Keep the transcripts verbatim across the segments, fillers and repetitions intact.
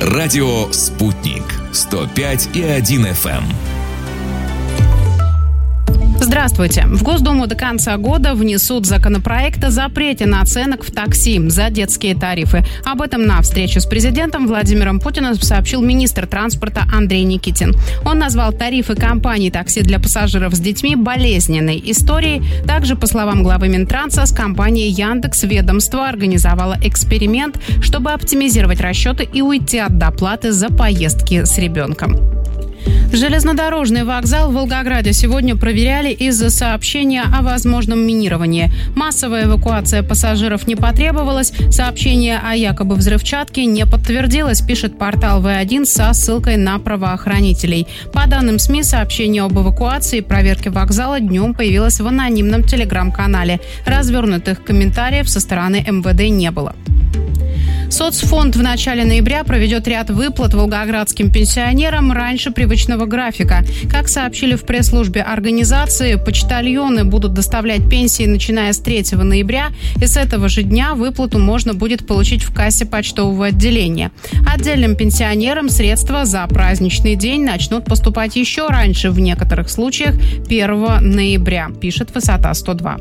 Радио «Спутник» сто пять и один эф эм. Здравствуйте. В Госдуму до конца года внесут законопроект о запрете наценок в такси за детские тарифы. Об этом на встрече с президентом Владимиром Путиным сообщил министр транспорта Андрей Никитин. Он назвал тарифы компаний такси для пассажиров с детьми болезненной историей. Также, по словам главы Минтранса, с компанией Яндекс ведомство организовало эксперимент, чтобы оптимизировать расчеты и уйти от доплаты за поездки с ребенком. Железнодорожный вокзал в Волгограде сегодня проверяли из-за сообщения о возможном минировании. Массовая эвакуация пассажиров не потребовалась. Сообщение о якобы взрывчатке не подтвердилось, пишет портал вэ один со ссылкой на правоохранителей. По данным СМИ, сообщение об эвакуации и проверке вокзала днем появилось в анонимном телеграм-канале. Развернутых комментариев со стороны эм вэ дэ не было. Соцфонд в начале ноября проведет ряд выплат волгоградским пенсионерам раньше привычного графика. Как сообщили в пресс-службе организации, почтальоны будут доставлять пенсии, начиная с третьего ноября, и с этого же дня выплату можно будет получить в кассе почтового отделения. Отдельным пенсионерам средства за праздничный день начнут поступать еще раньше, в некоторых случаях первого ноября, пишет Высота сто два.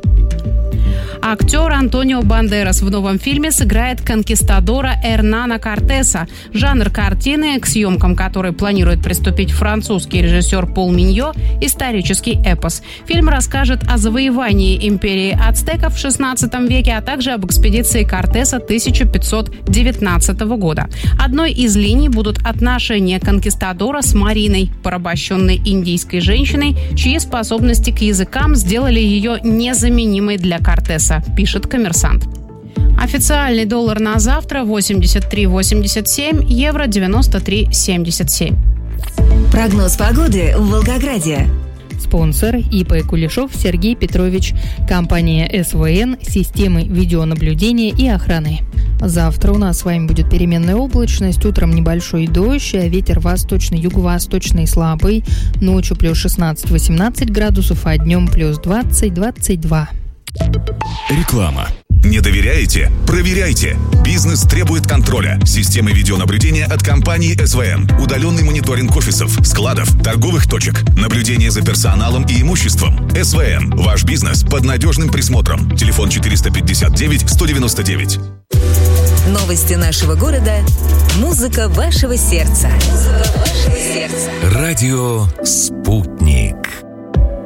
Актер Антонио Бандерас в новом фильме сыграет конкистадора Эрнана Кортеса. Жанр картины, к съемкам которой планирует приступить французский режиссер Пол Миньо, исторический эпос. Фильм расскажет о завоевании империи ацтеков в шестнадцатом веке, а также об экспедиции Кортеса тысяча пятьсот девятнадцатого года. Одной из линий будут отношения конкистадора с Мариной, порабощенной индийской женщиной, чьи способности к языкам сделали ее незаменимой для Кортеса, пишет «Коммерсант». Официальный доллар на завтра восемьдесят три восемьдесят семь, евро девяносто три семьдесят семь. Прогноз погоды в Волгограде. Спонсор ИП Кулешов Сергей Петрович. Компания эс вэ эн. Системы видеонаблюдения и охраны. Завтра у нас с вами будет переменная облачность. Утром небольшой дождь, а ветер восточный, юго-восточный слабый. Ночью плюс шестнадцать-восемнадцать градусов, а днем плюс двадцать-двадцать два. Реклама. Не доверяете? Проверяйте. Бизнес требует контроля. Системы видеонаблюдения от компании эс вэ эн. Удаленный мониторинг офисов, складов, торговых точек. Наблюдение за персоналом и имуществом. эс вэ эн. Ваш бизнес под надежным присмотром. Телефон четыреста пятьдесят девять сто девяносто девять. Новости нашего города. Музыка вашего сердца. Музыка вашего сердца. Радио «Спутник».